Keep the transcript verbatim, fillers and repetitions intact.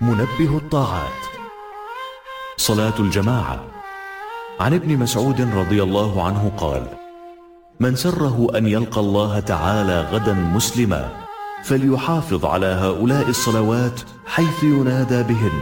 منبه الطاعات. صلاة الجماعة. عن ابن مسعود رضي الله عنه قال: من سره أن يلقى الله تعالى غدا مسلما فليحافظ على هؤلاء الصلوات حيث ينادى بهن.